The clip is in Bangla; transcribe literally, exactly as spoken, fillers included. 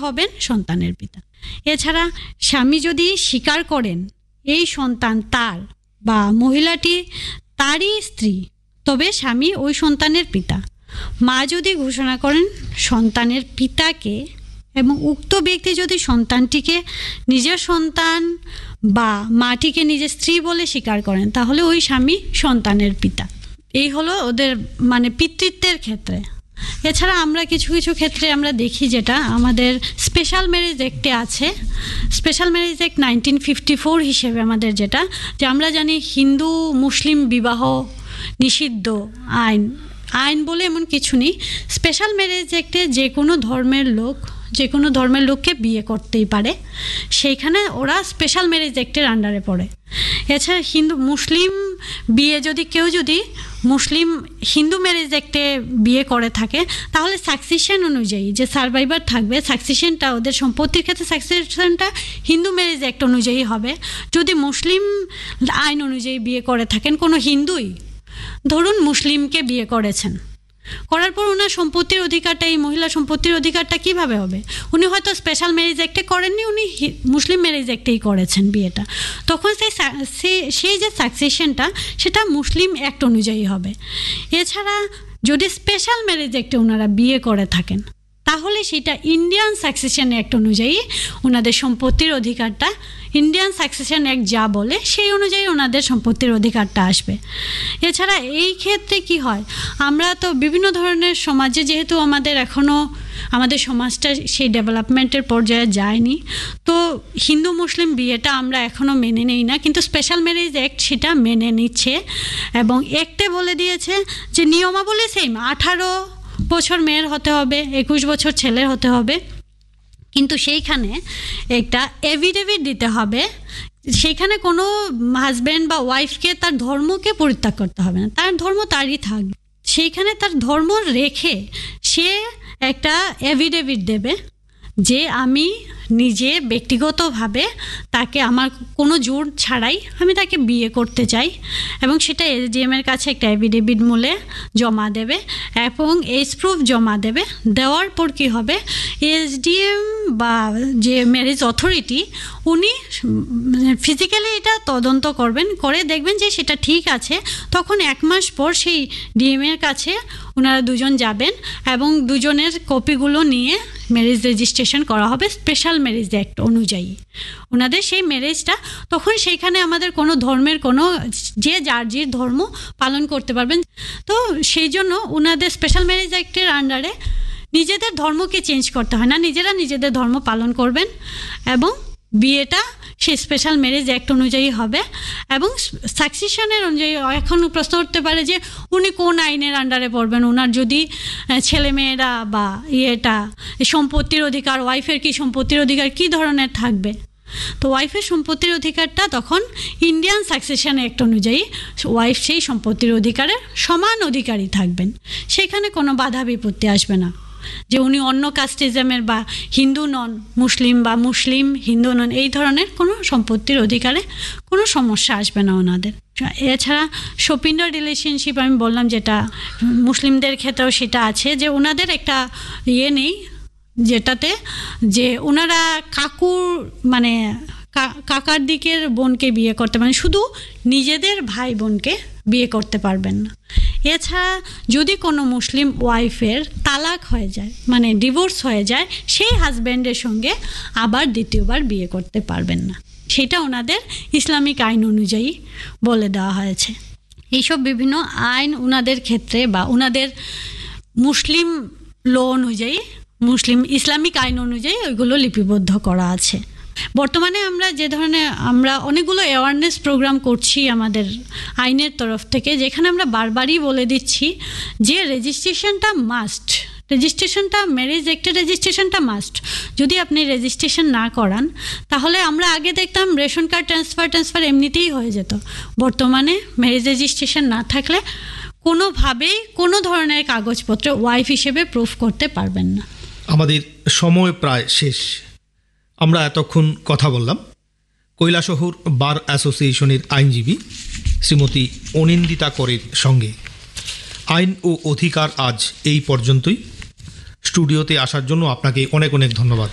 হবেন সন্তানের পিতা। এছাড়া স্বামী যদি স্বীকার করেন এই সন্তান তার বা মহিলাটি তারই স্ত্রী, তবে স্বামী ওই সন্তানের পিতা। মা যদি ঘোষণা করেন সন্তানের পিতাকে এবং উক্ত ব্যক্তি যদি সন্তানটিকে নিজের সন্তান বা মাটিকে নিজের স্ত্রী বলে স্বীকার করেন, তাহলে ওই স্বামী সন্তানের পিতা। এই হলো ওদের মানে পিতৃত্বের ক্ষেত্রে। এছাড়া আমরা কিছু কিছু ক্ষেত্রে আমরা দেখি যেটা আমাদের স্পেশাল ম্যারেজ অ্যাক্টে আছে, special marriage act nineteen fifty four হিসেবে আমাদের যেটা, যে আমরা জানি হিন্দু মুসলিম বিবাহ নিষিদ্ধ আইন, আইন বলে এমন কিছু নেই। স্পেশাল ম্যারেজ অ্যাক্টে যে কোনো ধর্মের লোক যে কোনো ধর্মের লোককে বিয়ে করতেই পারে, সেইখানে ওরা স্পেশাল ম্যারেজ অ্যাক্টের আন্ডারে পড়ে। এছাড়া হিন্দু মুসলিম বিয়ে যদি কেউ যদি মুসলিম হিন্দু ম্যারেজ অ্যাক্টে বিয়ে করে থাকে, তাহলে সাকসেশন অনুযায়ী যে সার্ভাইভার থাকবে, সাকসেশনটা ওদের সম্পত্তির ক্ষেত্রে সাকসেশনটা হিন্দু ম্যারেজ অ্যাক্ট অনুযায়ী হবে। যদি মুসলিম আইন অনুযায়ী বিয়ে করে থাকেন, কোনো হিন্দুই ধরুন মুসলিমকে বিয়ে করেছেন, করার পর ওনার সম্পত্তির অধিকারটা, এই মহিলা সম্পত্তির অধিকারটা কিভাবে হবে? উনি হয়তো স্পেশাল ম্যারেজ অ্যাক্টে করেননি, উনি মুসলিম ম্যারেজ অ্যাক্টেই করেছেন বিয়েটা, তখন সেই সেই যে সাকসেশনটা সেটা মুসলিম অ্যাক্ট অনুযায়ী হবে। এছাড়া যদি স্পেশাল ম্যারেজ অ্যাক্টে ওনারা বিয়ে করে থাকেন, তাহলে সেটা ইন্ডিয়ান সাকসেশন অ্যাক্ট অনুযায়ী ওনাদের সম্পত্তির অধিকারটা, ইন্ডিয়ান সাকসেশন অ্যাক্ট যা বলে সেই অনুযায়ী ওনাদের সম্পত্তির অধিকারটা আসবে। এছাড়া এই ক্ষেত্রে কি হয়, আমরা তো বিভিন্ন ধরনের সমাজে, যেহেতু আমাদের এখনও আমাদের সমাজটা সেই ডেভেলপমেন্টের পর্যায়ে যায়নি, তো হিন্দু মুসলিম বিয়েটা আমরা এখনও মেনে নেই না, কিন্তু স্পেশাল ম্যারেজ অ্যাক্ট সেটা মেনে নিচ্ছে এবং অ্যাক্টে বলে দিয়েছে যে নিয়মাবলী সেম, আঠারো বছর মেয়ের হতে হবে, একুশ বছর ছেলের হতে হবে, কিন্তু সেইখানে একটা এভিডেভিট দিতে হবে, সেইখানে কোনো হাজব্যান্ড বা ওয়াইফকে তার ধর্মকে পরিত্যাগ করতে হবে না, তার ধর্ম তারই থাকবে। সেইখানে তার ধর্ম রেখে সে একটা এভিডেভিট দেবে যে আমি নিজে ব্যক্তিগতভাবে তাকে আমার কোনো জোর ছাড়াই আমি তাকে বিয়ে করতে চাই, এবং সেটা এসডিএমের কাছে একটা এভিডেভিট মূলে জমা দেবে এবং এজ প্রুফ জমা দেবে। দেওয়ার পর কী হবে, এসডিএম বা যে ম্যারেজ অথরিটি উনি ফিজিক্যালি এটা তদন্ত করবেন, করে দেখবেন যে সেটা ঠিক আছে, তখন এক মাস পর সেই ডিএমের কাছে ওনারা দুজন যাবেন এবং দুজনের কপিগুলো নিয়ে ম্যারেজ রেজিস্ট্রেশন করা হবে স্পেশাল ম্যারেজ অ্যাক্ট অনুযায়ী ওনাদের সেই ম্যারেজটা। তখন সেইখানে আমাদের কোনো ধর্মের কোনো যে যার যে ধর্ম পালন করতে পারবেন। তো সেই জন্য ওনাদের স্পেশাল ম্যারেজ অ্যাক্টের আন্ডারে নিজেদের ধর্মকে চেঞ্জ করতে হয় না, নিজেরা নিজেদের ধর্ম পালন করবেন এবং বিয়েটা সেই স্পেশাল ম্যারেজ অ্যাক্ট অনুযায়ী হবে। এবং সাকসেশনের অনুযায়ী এখন প্রশ্ন উঠতে পারে যে উনি কোন আইনের আন্ডারে পড়বেন, ওনার যদি ছেলেমেয়েরা বা ইয়েটা সম্পত্তির অধিকার, ওয়াইফের কি সম্পত্তির অধিকার কী ধরনের থাকবে। তো ওয়াইফের সম্পত্তির অধিকারটা তখন ইন্ডিয়ান সাকসেশন অ্যাক্ট অনুযায়ী ওয়াইফ সেই সম্পত্তির অধিকারের সমান অধিকারী থাকবেন, সেখানে কোনো বাধা বিপত্তি আসবে না যে উনি অন্য কাস্টিজমের বা হিন্দু নন মুসলিম বা মুসলিম হিন্দু নন, এই ধরনের কোনো সম্পত্তির অধিকারে কোনো সমস্যা আসবে না ওনাদের। এছাড়া শপিন্ডার রিলেশনশিপ আমি বললাম যেটা মুসলিমদের ক্ষেত্রেও সেটা আছে, যে ওনাদের একটা ইয়ে নেই যেটাতে যে ওনারা কাকুর মানে কাকার দিকের বোনকে বিয়ে করতে পারেন, শুধু নিজেদের ভাই বোনকে বিয়ে করতে পারবেন না। এছাড়া যদি কোনো মুসলিম ওয়াইফের তালাক হয়ে যায় মানে ডিভোর্স হয়ে যায়, সেই হাজব্যান্ডের সঙ্গে আবার দ্বিতীয়বার বিয়ে করতে পারবেন না, সেটা ওনাদের ইসলামিক আইন অনুযায়ী বলে দেওয়া হয়েছে। এইসব বিভিন্ন আইন ওনাদের ক্ষেত্রে বা ওনাদের মুসলিম ল অনুযায়ী, মুসলিম ইসলামিক আইন অনুযায়ী ওইগুলো লিপিবদ্ধ করা আছে। বর্তমানে আমরা যে ধরনের আমরা অনেকগুলো অ্যাওয়ারনেস প্রোগ্রাম করছি আমাদের আইনের তরফ থেকে, যেখানে আমরা বারবারই বলে দিচ্ছি যে রেজিস্ট্রেশনটা মাস্ট, রেজিস্ট্রেশনটা ম্যারেজ অ্যাক্টের রেজিস্ট্রেশনটা মাস্ট। যদি আপনি রেজিস্ট্রেশন না করান, তাহলে আমরা আগে দেখতাম রেশন কার্ড ট্রান্সফার ট্রান্সফার এমনিতেই হয়ে যেত। বর্তমানে ম্যারেজ রেজিস্ট্রেশন না থাকলে কোনোভাবেই কোনো ধরনের কাগজপত্র ওয়াইফ হিসেবে প্রুফ করতে পারবেন না। আমাদের সময় প্রায় শেষ। আমরা এতক্ষণ কথা বললাম কৈলাসহর বার অ্যাসোসিয়েশনের আইনজীবী শ্রীমতী অনিন্দিতা করের সঙ্গে। আইন ও অধিকার আজ এই পর্যন্তই। স্টুডিওতে আসার জন্য আপনাকে অনেক অনেক ধন্যবাদ।